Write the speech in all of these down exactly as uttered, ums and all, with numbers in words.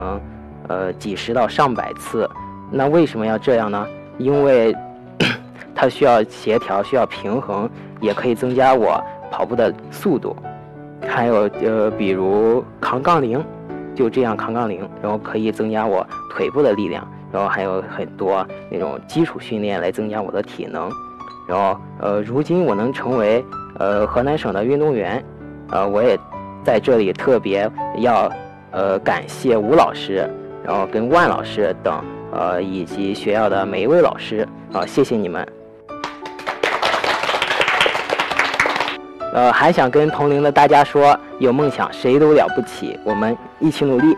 嗯呃几十到上百次。那为什么要这样呢？因为它需要协调，需要平衡，也可以增加我跑步的速度。还有呃，比如扛杠铃，就这样扛杠铃，然后可以增加我腿部的力量。然后还有很多那种基础训练来增加我的体能。然后呃，如今我能成为呃河南省的运动员，呃，我也在这里特别要呃感谢吴老师，然后跟万老师等呃以及学校的每一位老师啊、呃，谢谢你们。呃，还想跟同龄的大家说，有梦想谁都了不起，我们一起努力。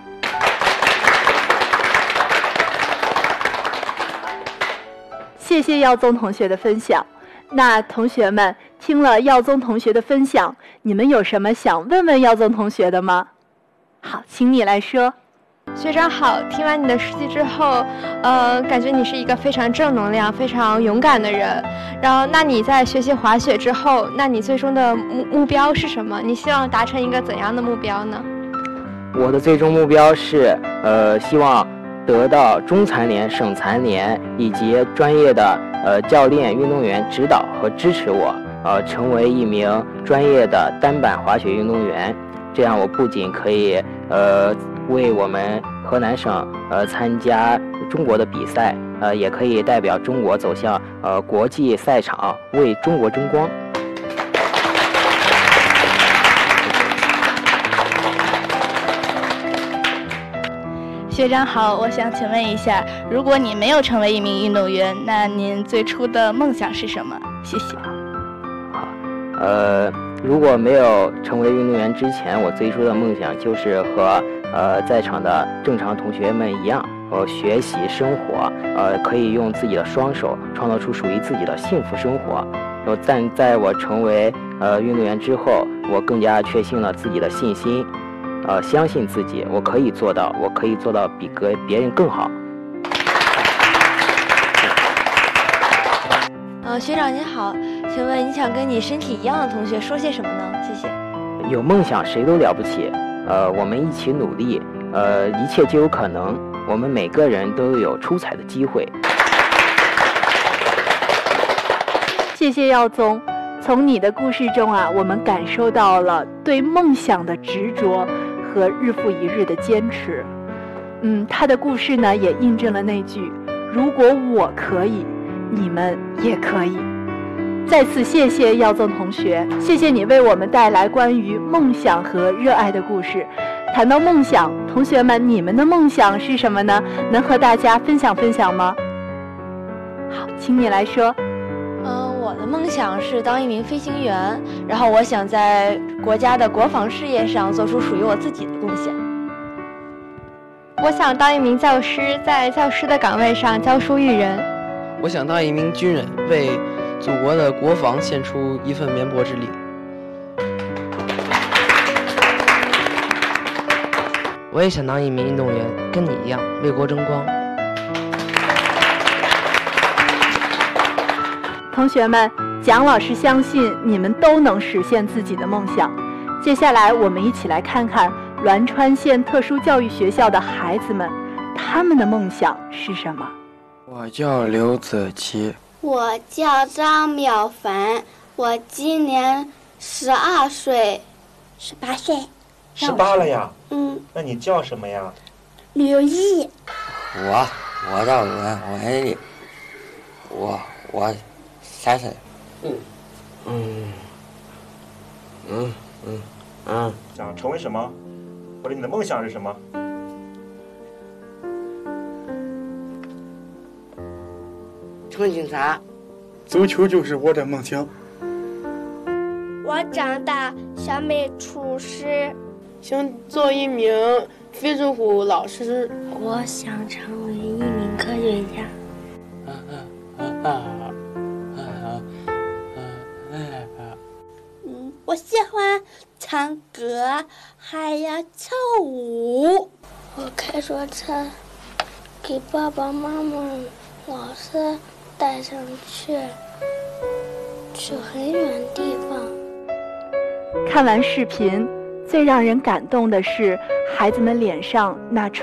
谢谢耀宗同学的分享。那同学们听了耀宗同学的分享，你们有什么想问问耀宗同学的吗？好，请你来说。 学长好，听完你的事迹之后，呃，感觉你是一个非常正能量、非常勇敢的人。然后，那你在学习滑雪之后，那你最终的目目标是什么？你希望达成一个怎样的目标呢？ 我的最终目标是，呃，希望得到中残联、省残联以及专业的呃教练、运动员指导和支持我，呃，成为一名专业的单板滑雪运动员。这样，我不仅可以呃为我们河南省呃参加中国的比赛，呃，也可以代表中国走向呃国际赛场，为中国争光。 学长好，我想请问一下，如果你没有成为一名运动员，那您最初的梦想是什么？谢谢。 好，呃，如果没有成为运动员之前，我最初的梦想就是和呃在场的正常同学们一样，呃，学习生活，呃，可以用自己的双手创造出属于自己的幸福生活。然后，但在我成为呃运动员之后，我更加确信了自己的信心。呃，相信自己，我可以做到，我可以做到比个别人更好。 呃，学长您好，请问你想跟你身体一样的同学说些什么呢？谢谢。 有梦想谁都了不起，呃，我们一起努力，呃，一切皆有可能。我们每个人都有出彩的机会。 谢谢耀宗。从你的故事中啊，我们感受到了对梦想的执着和日复一日的坚持。嗯，他的故事呢，也印证了那句如果我可以，你们也可以。再次谢谢耀宗同学，谢谢你为我们带来关于梦想和热爱的故事。谈到梦想，同学们，你们的梦想是什么呢？能和大家分享分享吗？好，请你来说。 嗯，我的梦想是当一名飞行员，然后我想在国家的国防事业上做出属于我自己的贡献。 我想当一名教师，在教师的岗位上教书育人。 我想当一名军人，为祖国的国防献出一份绵薄之力。我也想当一名运动员，跟你一样为国争光。 同学们，蒋老师相信你们都能实现自己的梦想。接下来我们一起来看看栾川县特殊教育学校的孩子们，他们的梦想是什么？ 我叫刘子琪。 我叫张淼凡，我今年十二岁，十八岁。 十八了呀？ 嗯。 那你叫什么呀？ 刘毅。 我我叫栾文丽，我我三岁。 嗯嗯嗯嗯嗯。 想成为什么？或者你的梦想是什么？ 成警察。 足球就是我的梦想。 我长大想美厨师， 想做一名非洲虎老师。 我想成为一名科学家。 啊啊啊啊嗯，我喜欢唱歌，还要跳舞。 我开着车，给爸爸妈妈、老师带上去，去很远地方。 看完视频，最让人感动的是孩子们脸上那